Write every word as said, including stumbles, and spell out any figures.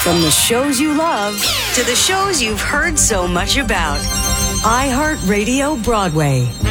From the shows you love to the shows you've heard so much about. iHeartRadio Broadway.